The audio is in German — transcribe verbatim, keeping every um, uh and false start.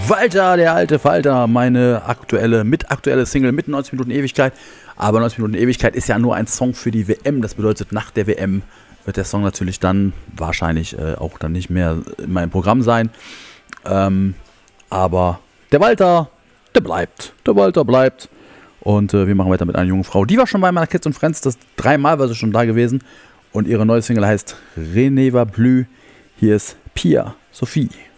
Walter, der alte Falter, meine aktuelle, mit aktuelle Single mit neunzig Minuten Ewigkeit. Aber neunzig Minuten Ewigkeit ist ja nur ein Song für die W M. Das bedeutet, nach der W M wird der Song natürlich dann wahrscheinlich äh, auch dann nicht mehr in meinem Programm sein. Ähm, aber der Walter, der bleibt. Der Walter bleibt. Und äh, wir machen weiter mit einer jungen Frau. Die war schon bei meiner Kids und Friends. Das dreimal war sie schon da gewesen. Und ihre neue Single heißt Reneva Blü. Hier ist Pia Sophie.